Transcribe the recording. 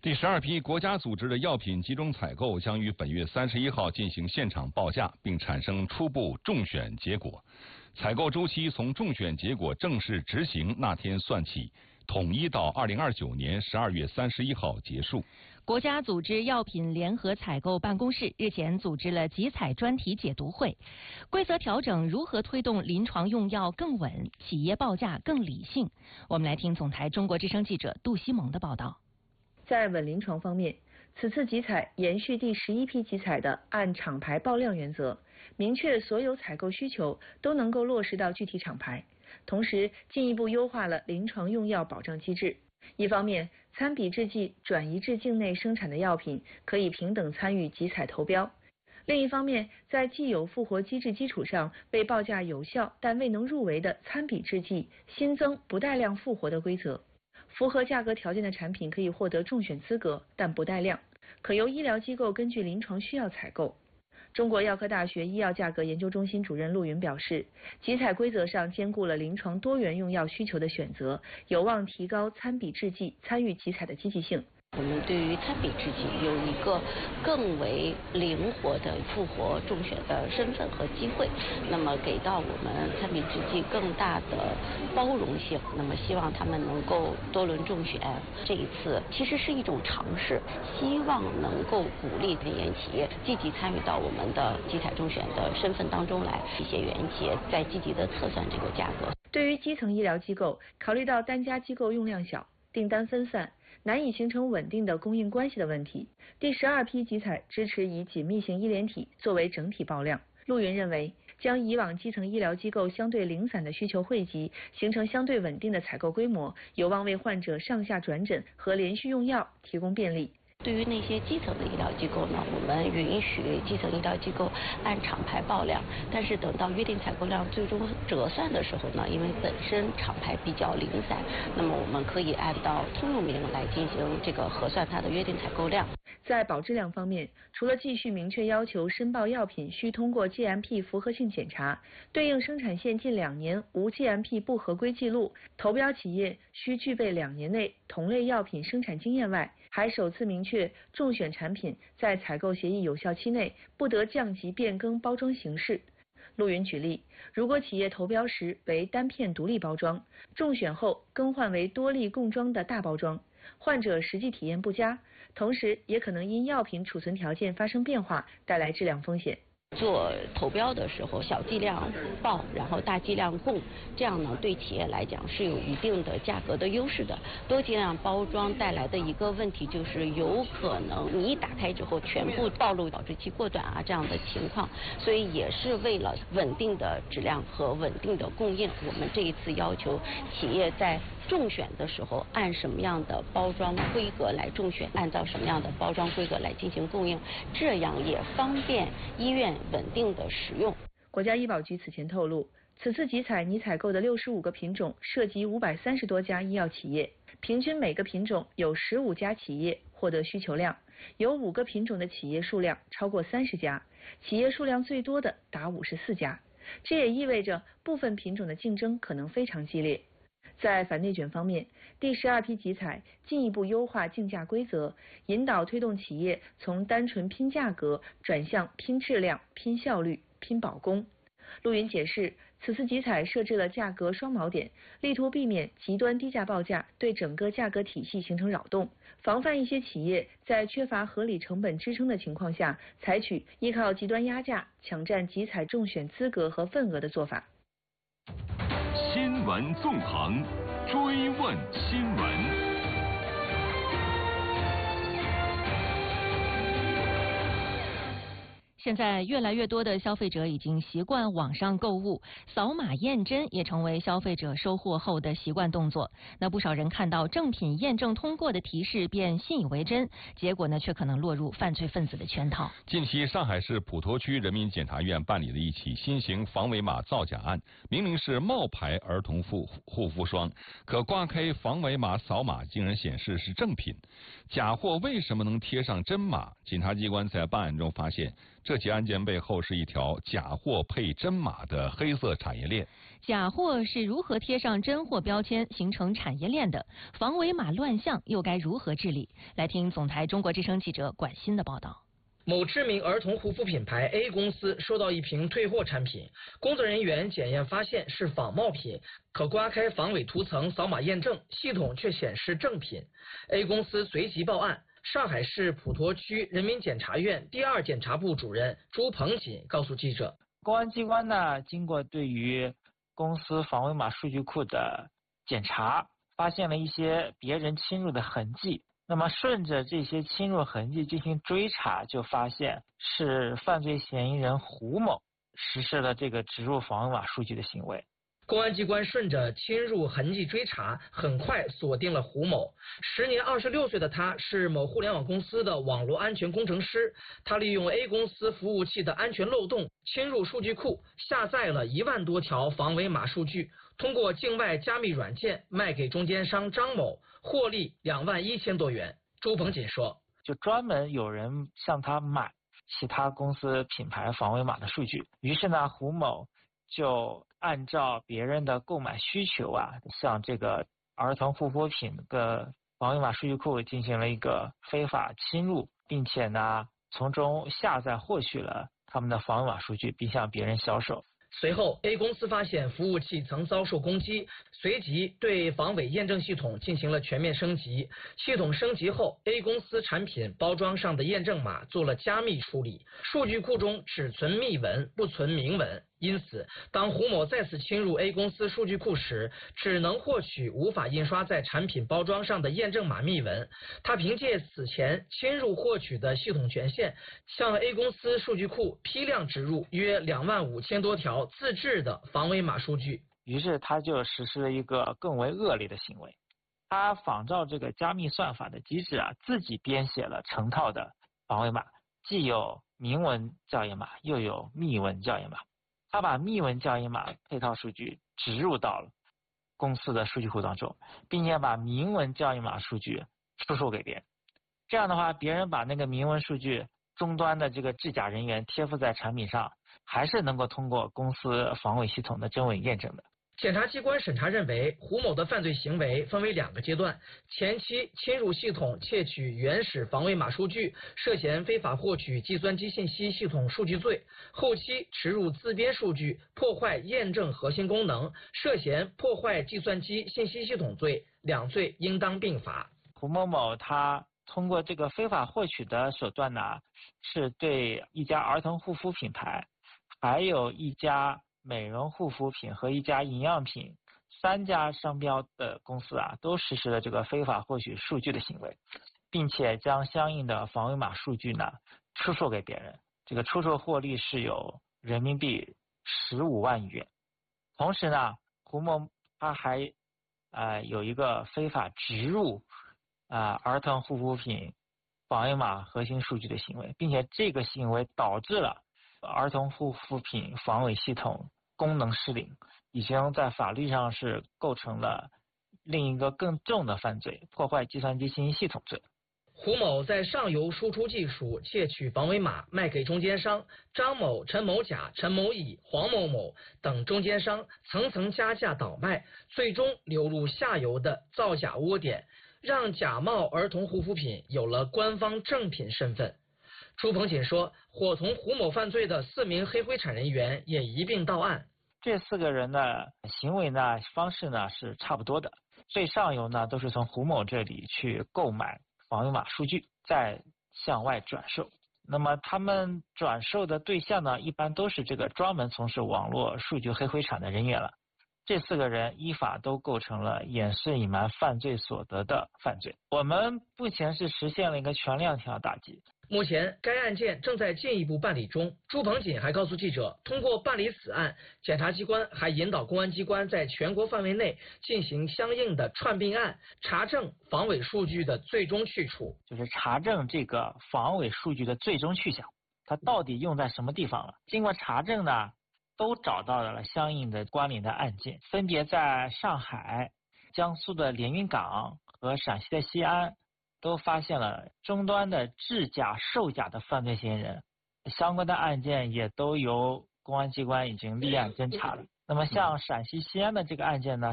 第12批国家组织的药品集中采购将于本月31号进行现场报价，并产生初步中选结果。采购周期从中选结果正式执行那天算起，统一到2029年12月31号结束。 国家组织药品联合采购办公室日前组织了集采专题解读会，规则调整如何推动临床用药更稳，企业报价更理性。我们来听总台中国之声记者杜西蒙的报道。 在稳临床方面，此次集采延续第11批集采的按厂牌报量原则，明确所有采购需求都能够落实到具体厂牌，同时进一步优化了临床用药保障机制。一方面，参比制剂转移至境内生产的药品可以平等参与集采投标；另一方面，在既有复活机制基础上，为报价有效但未能入围的参比制剂新增不带量复活的规则。符合价格条件的产品可以获得中选资格，但不带量，可由医疗机构根据临床需要采购。中国药科大学医药价格研究中心主任陆云表示，集采规则上兼顾了临床多元用药需求的选择，有望提高参比制剂参与集采的积极性。 我们对于参比制剂有一个更为灵活的复活中选的身份和机会，那么给到我们参比制剂更大的包容性，那么希望他们能够多轮中选。这一次其实是一种尝试，希望能够鼓励原研企业积极参与到我们的集采中选的身份当中来，一些原企业在积极的测算这个价格。 对于基层医疗机构，考虑到单家机构用量小，订单分散，难以形成稳定的供应关系的问题，第12批集采支持以紧密型医联体作为整体报量。陆云认为，将以往基层医疗机构相对零散的需求汇集，形成相对稳定的采购规模，有望为患者上下转诊和连续用药提供便利。 对于那些基层的医疗机构呢，我们允许基层医疗机构按厂牌报量，但是等到约定采购量最终折算的时候呢，因为本身厂牌比较零散，那么我们可以按照通用名来进行这个核算它的约定采购量。 在保质量方面，除了继续明确要求申报药品需通过 GMP 符合性检查，对应生产线近2年无 GMP 不合规记录，投标企业需具备2年内同类药品生产经验外，还首次明确中选产品在采购协议有效期内不得降级变更包装形式。陆云举例，如果企业投标时为单片独立包装，中选后更换为多粒共装的大包装，患者实际体验不佳，同时也可能因药品储存条件发生变化，带来质量风险。 做投标的时候，小剂量报，然后大剂量供，这样呢对企业来讲是有一定的价格的优势的。多剂量包装带来的一个问题就是有可能你一打开之后全部暴露保质期过短啊这样的情况，所以也是为了稳定的质量和稳定的供应，我们这一次要求企业在中选的时候按什么样的包装规格来中选，按照什么样的包装规格来进行供应，这样也方便医院稳定的使用。 国家医保局此前透露，此次集采拟采购的65个品种涉及530多家医药企业，平均每个品种有15家企业获得需求量，有5个品种的企业数量超过30家，企业数量最多的达54家。这也意味着部分品种的竞争可能非常激烈。在反内卷方面，第12批集采进一步优化竞价规则，引导推动企业从单纯拼价格转向拼质量、拼效率、拼保供。陆云解释，此次集采设置了价格双锚点，力图避免极端低价报价对整个价格体系形成扰动，防范一些企业在缺乏合理成本支撑的情况下，采取依靠极端压价抢占集采中选资格和份额的做法。 新闻纵横，追问新闻。 现在越来越多的消费者已经习惯网上购物，扫码验真也成为消费者收货后的习惯动作。那不少人看到正品验证通过的提示便信以为真，结果呢却可能落入犯罪分子的圈套。 近期上海市普陀区人民检察院办理了一起新型防伪码造假案，明明是冒牌儿童护肤霜，可刮开防伪码扫码竟然显示是正品。假货为什么能贴上真码？检察机关在办案中发现， 这起案件背后是一条假货配真码的黑色产业链。 假货是如何贴上真货标签形成产业链的？防伪码乱象又该如何治理？来听总台中国之声记者管欣的报道。 某知名儿童护肤品牌 A 公司收到一瓶退货产品，工作人员检验发现是仿冒品，可刮开防伪涂层扫码验证，系统却显示正品。A 公司随即报案。上海市普陀区人民检察院第2检察部主任朱鹏锦告诉记者， 公安机关呢，经过对于公司防伪码数据库的检查，发现了一些别人侵入的痕迹。那么顺着这些侵入痕迹进行追查，就发现是犯罪嫌疑人胡某实施了这个植入防伪码数据的行为。 公安机关顺着侵入痕迹追查，很快锁定了胡某。时年26岁的他是某互联网公司的网络安全工程师，他利用 A 公司服务器的安全漏洞，侵入数据库，下载了1万多条防伪码数据，通过境外加密软件卖给中间商张某，获利21000多元。朱鹏锦说， 就专门有人向他买其他公司品牌防伪码的数据，于是呢，胡某就按照别人的购买需求啊，向这个儿童护肤品的防伪码数据库进行了一个非法侵入，并且呢，从中下载获取了他们的防伪码数据，并向别人销售。 随后 A 公司发现服务器曾遭受攻击，随即对防伪验证系统进行了全面升级。系统升级后， A 公司产品包装上的验证码做了加密处理，数据库中只存密文不存明文，因此当胡某再次侵入 A 公司数据库时，只能获取无法印刷在产品包装上的验证码密文。他凭借此前侵入获取的系统权限，向 A 公司数据库批量植入约25000多条自制的防伪码数据。 于是他就实施了一个更为恶劣的行为，他仿照这个加密算法的机制啊，自己编写了成套的防伪码，既有明文校验码，又有密文校验码。他把密文校验码配套数据植入到了公司的数据库当中，并且把明文校验码数据出售给别人。这样的话，别人把那个明文数据终端的这个制假人员贴附在产品上，还是能够通过公司防伪系统的真伪验证的。 检察机关审查认为，胡某的犯罪行为分为2个阶段，前期侵入系统窃取原始防伪码数据，涉嫌非法获取计算机信息系统数据罪；后期植入自编数据，破坏验证核心功能，涉嫌破坏计算机信息系统罪，2罪应当并罚。 胡某某他通过这个非法获取的手段呢，是对一家儿童护肤品牌，还有一家美容护肤品和一家营养品3家商标的公司啊，都实施了这个非法获取数据的行为，并且将相应的防伪码数据呢出售给别人，这个出售获利是有人民币15万余元。同时呢，胡某他还有一个非法植入儿童护肤品防伪码核心数据的行为，并且这个行为导致了儿童护肤品防伪系统功能失灵，已经在法律上是构成了另一个更重的犯罪，破坏计算机信息系统罪。 胡某在上游输出技术窃取防伪码，卖给中间商张某、陈某甲、陈某乙、黄某某等中间商，层层加价倒卖，最终流入下游的造假窝点，让假冒儿童护肤品有了官方正品身份。朱鹏锦说，伙同胡某犯罪的4名黑灰产人员也一并到案。 这4个人的行为呢，方式呢是差不多的。最上游呢，都是从胡某这里去购买防伪码数据，再向外转售。那么他们转售的对象呢，一般都是这个专门从事网络数据黑灰产的人员了。这4个人依法都构成了掩饰隐瞒犯罪所得的犯罪。我们目前是实现了一个全链条打击。 目前该案件正在进一步办理中。朱鹏锦还告诉记者，通过办理此案，检察机关还引导公安机关在全国范围内进行相应的串并案，查证防伪数据的最终去处， 就是查证这个防伪数据的最终去向，它到底用在什么地方了。经过查证呢，都找到了相应的关联的案件，分别在上海、江苏的连云港和陕西的西安都发现了终端的制假售假的犯罪嫌疑人， 相关的案件也都由公安机关已经立案侦查了。那么像陕西西安的这个案件呢，